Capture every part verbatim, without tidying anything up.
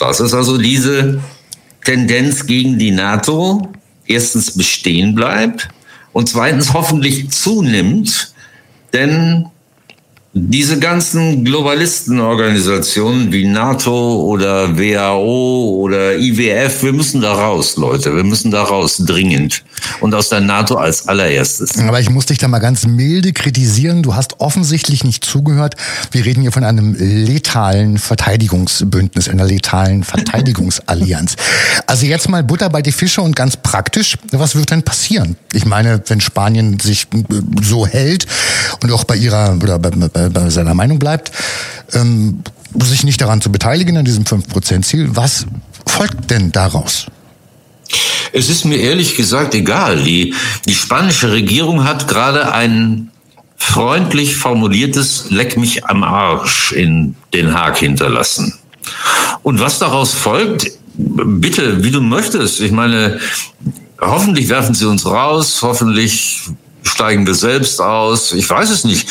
Dass es also diese Tendenz gegen die NATO erstens bestehen bleibt und zweitens hoffentlich zunimmt, denn diese ganzen Globalistenorganisationen wie NATO oder W H O oder I W F, wir müssen da raus, Leute. Wir müssen da raus, dringend. Und aus der NATO als allererstes. Aber ich muss dich da mal ganz milde kritisieren. Du hast offensichtlich nicht zugehört. Wir reden hier von einem letalen Verteidigungsbündnis, einer letalen Verteidigungsallianz. Also jetzt mal Butter bei die Fische und ganz praktisch. Was wird denn passieren? Ich meine, wenn Spanien sich so hält und auch bei ihrer oder bei, bei bei seiner Meinung bleibt, ähm, sich nicht daran zu beteiligen, an diesem fünf Prozent Ziel. Was folgt denn daraus? Es ist mir ehrlich gesagt egal. Die, die spanische Regierung hat gerade ein freundlich formuliertes Leck mich am Arsch in Den Haag hinterlassen. Und was daraus folgt, bitte, wie du möchtest. Ich meine, hoffentlich werfen sie uns raus, hoffentlich steigen wir selbst aus. Ich weiß es nicht.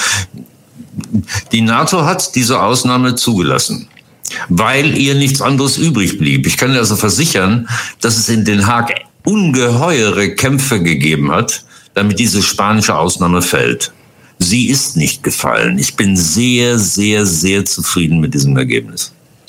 Die NATO hat diese Ausnahme zugelassen, weil ihr nichts anderes übrig blieb. Ich kann dir also versichern, dass es in Den Haag ungeheure Kämpfe gegeben hat, damit diese spanische Ausnahme fällt. Sie ist nicht gefallen. Ich bin sehr, sehr, sehr zufrieden mit diesem Ergebnis.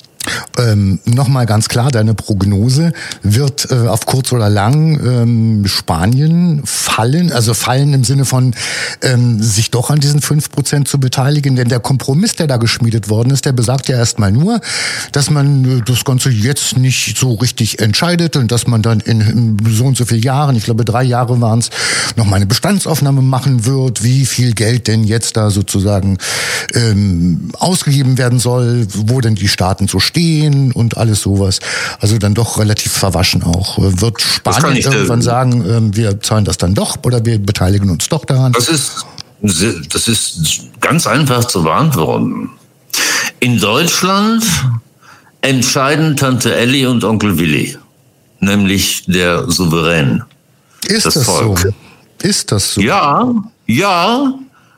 Ähm, Nochmal ganz klar, deine Prognose, wird äh, auf kurz oder lang ähm, Spanien fallen, also fallen im Sinne von ähm, sich doch an diesen fünf Prozent zu beteiligen, denn der Kompromiss, der da geschmiedet worden ist, der besagt ja erstmal nur, dass man äh, das Ganze jetzt nicht so richtig entscheidet und dass man dann in, in so und so vielen Jahren, ich glaube drei Jahre waren es, nochmal eine Bestandsaufnahme machen wird, wie viel Geld denn jetzt da sozusagen ähm, ausgegeben werden soll, wo denn die Staaten so stehen und alles sowas. Also dann doch relativ verwaschen auch. Wird Spanien irgendwann sagen, wir zahlen das dann doch oder wir beteiligen uns doch daran? Das ist, das ist ganz einfach zu beantworten. In Deutschland entscheiden Tante Elli und Onkel Willi, nämlich der Souverän. Ist das, das Volk. so? Ist das so? Ja, ja,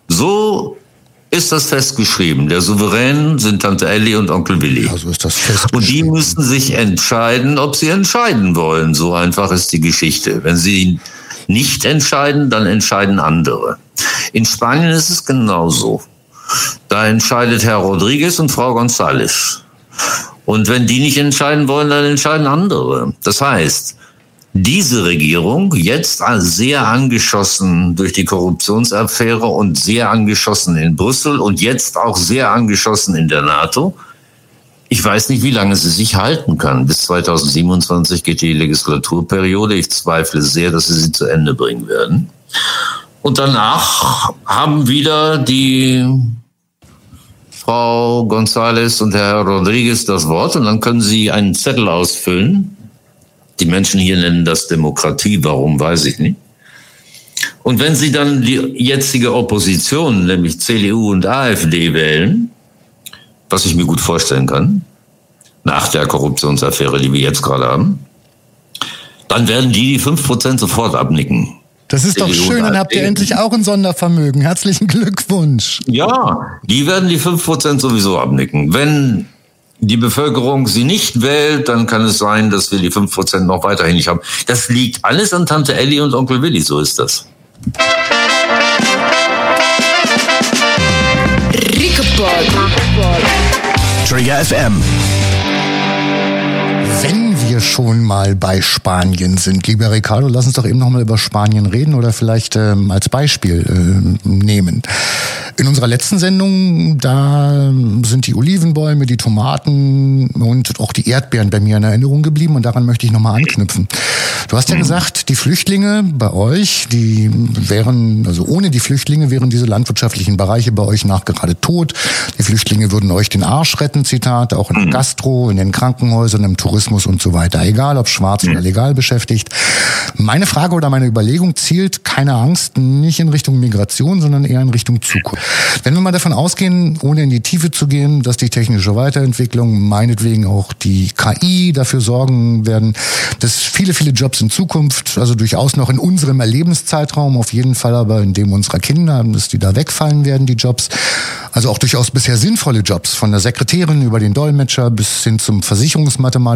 so ist das festgeschrieben. Der Souverän sind Tante Elli und Onkel Willi. Also ist das festgeschrieben. Und die müssen sich entscheiden, ob sie entscheiden wollen. So einfach ist die Geschichte. Wenn sie nicht entscheiden, dann entscheiden andere. In Spanien ist es genauso. Da entscheidet Herr Rodriguez und Frau González. Und wenn die nicht entscheiden wollen, dann entscheiden andere. Das heißt, diese Regierung, jetzt sehr angeschossen durch die Korruptionsaffäre und sehr angeschossen in Brüssel und jetzt auch sehr angeschossen in der NATO, ich weiß nicht, wie lange sie sich halten kann. Bis zweitausendsiebenundzwanzig geht die Legislaturperiode. Ich zweifle sehr, dass sie sie zu Ende bringen werden. Und danach haben wieder die Frau González und Herr Rodriguez das Wort und dann können sie einen Zettel ausfüllen. Die Menschen hier nennen das Demokratie, warum, weiß ich nicht. Und wenn sie dann die jetzige Opposition, nämlich C D U und AfD wählen, was ich mir gut vorstellen kann, nach der Korruptionsaffäre, die wir jetzt gerade haben, dann werden die die fünf Prozent sofort abnicken. Das ist doch schön, dann habt ihr endlich auch ein Sondervermögen. Herzlichen Glückwunsch. Ja, die werden die fünf Prozent sowieso abnicken. Wenn die Bevölkerung sie nicht wählt, dann kann es sein, dass wir die fünf Prozent noch weiterhin nicht haben. Das liegt alles an Tante Elli und Onkel Willi, so ist das. Trigger F M. Wenn wir schon mal bei Spanien sind, lieber Ricardo, lass uns doch eben noch mal über Spanien reden oder vielleicht ähm, als Beispiel äh, nehmen. In unserer letzten Sendung, da sind die Olivenbäume, die Tomaten und auch die Erdbeeren bei mir in Erinnerung geblieben und daran möchte ich nochmal anknüpfen. Du hast ja gesagt, die Flüchtlinge bei euch, die wären, also ohne die Flüchtlinge wären diese landwirtschaftlichen Bereiche bei euch nachgerade tot. Die Flüchtlinge würden euch den Arsch retten, Zitat, auch in der Gastro, in den Krankenhäusern, im Tourismus und so weiter. Egal, ob schwarz oder legal beschäftigt. Meine Frage oder meine Überlegung zielt, keine Angst, nicht in Richtung Migration, sondern eher in Richtung Zukunft. Wenn wir mal davon ausgehen, ohne in die Tiefe zu gehen, dass die technische Weiterentwicklung, meinetwegen auch die K I dafür sorgen werden, dass viele, viele Jobs in Zukunft, also durchaus noch in unserem Erlebenszeitraum, auf jeden Fall aber in dem unserer Kinder, dass die da wegfallen werden, die Jobs. Also auch durchaus bisher sinnvolle Jobs, von der Sekretärin über den Dolmetscher bis hin zum Versicherungsmathematiker.